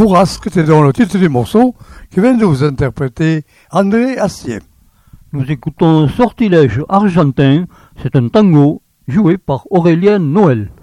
Bourrasque, c'est dans le titre du morceau que vient de vous interpréter André Astier. Nous écoutons Sortilège argentin, c'est un tango joué par Aurélien Noël.